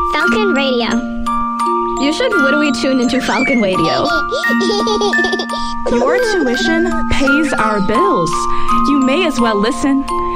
Falcon Radio. You should literally tune into Falcon Radio. Your tuition pays our bills. You may as well listen.